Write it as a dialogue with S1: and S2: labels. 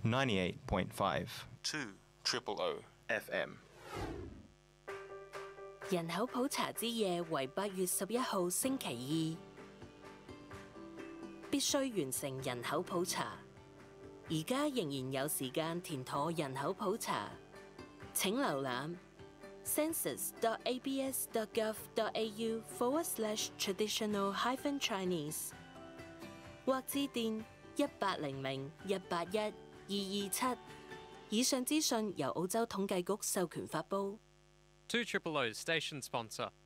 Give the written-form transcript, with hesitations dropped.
S1: 98.5
S2: 2 Triple O
S1: FM。
S3: 人口普查之夜為8月11號星期二，必須完成人口普查。而家仍然有時間填妥人口普查，請瀏覽 census.abs.gov.au/traditional-chinese 或致電1800-181-227。以上資訊由澳洲統計局授權發布。
S4: 2 Triple O's station sponsor.